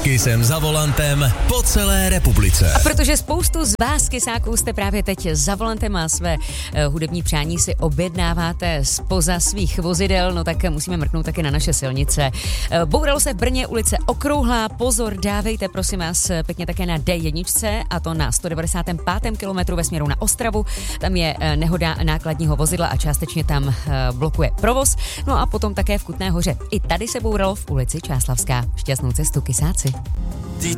Kysem za volantem po celé republice. A protože spoustu z vás, kysáků, jste právě teď za volantem a své hudební přání si objednáváte spoza svých vozidel, no tak musíme mrknout taky na naše silnice. Bouralo se v Brně ulice Okrouhlá, pozor, dávejte prosím vás pěkně také na D1, a to na 195. kilometru ve směru na Ostravu. Tam je nehoda nákladního vozidla a částečně tam blokuje provoz. No a potom také v Kutné Hoře. I tady se bouralo v ulici Čáslavská. Šťastnou cestu, kysáci.